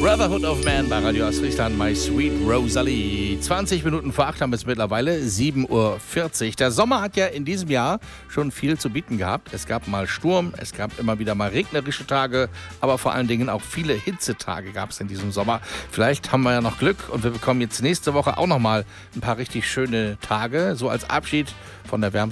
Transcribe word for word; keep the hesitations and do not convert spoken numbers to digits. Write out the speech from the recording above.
Brotherhood of Man bei Radio Ostfriesland, My Sweet Rosalie. zwanzig Minuten vor acht haben wir es mittlerweile, sieben Uhr vierzig. Der Sommer hat ja in diesem Jahr schon viel zu bieten gehabt. Es gab mal Sturm, es gab immer wieder mal regnerische Tage, aber vor allen Dingen auch viele Hitzetage gab es in diesem Sommer. Vielleicht haben wir ja noch Glück und wir bekommen jetzt nächste Woche auch noch mal ein paar richtig schöne Tage, so als Abschied von der wärmsten